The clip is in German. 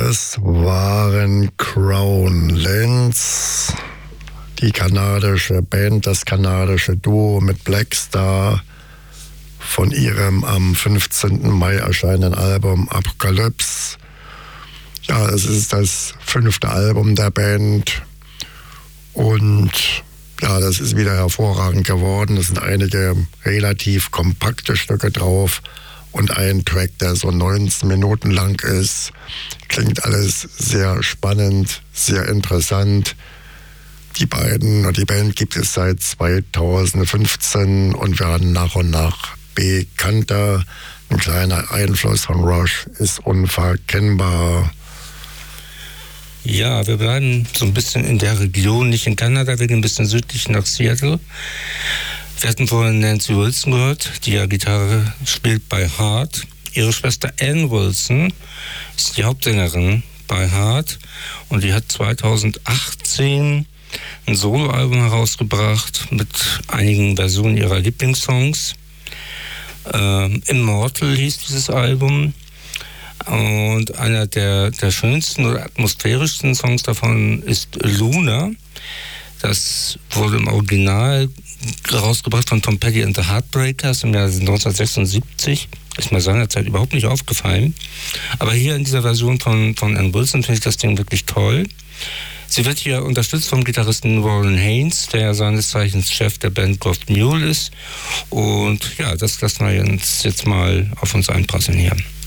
Das waren Crown Lands, die kanadische Band, das kanadische Duo mit Blackstar von ihrem am 15. Mai erscheinenden Album Apocalypse. Ja, es ist das 5. Album der Band und ja, das ist wieder hervorragend geworden. Es sind einige relativ kompakte Stücke drauf und ein Track, der so 19 Minuten lang ist. Klingt alles sehr spannend, sehr interessant. Die Band gibt es seit 2015 und werden nach und nach bekannter. Ein kleiner Einfluss von Rush ist unverkennbar. Ja, wir bleiben so ein bisschen in der Region, nicht in Kanada, wir gehen ein bisschen südlich nach Seattle. Wir hatten vorhin Nancy Wilson gehört, die ja Gitarre spielt bei Heart. Ihre Schwester Ann Wilson ist die Hauptsängerin bei Heart und die hat 2018 ein Soloalbum herausgebracht mit einigen Versionen ihrer Lieblingssongs. Immortal hieß dieses Album. Und einer der schönsten oder atmosphärischsten Songs davon ist Luna. Das wurde im Original rausgebracht von Tom Petty and the Heartbreakers im Jahr 1976. Ist mir seinerzeit überhaupt nicht aufgefallen. Aber hier in dieser Version von Ann Wilson finde ich das Ding wirklich toll. Sie wird hier unterstützt vom Gitarristen Warren Haynes, der seines Zeichens Chef der Band Goth Mule ist. Und ja, das lassen wir jetzt mal auf uns einprasseln hier.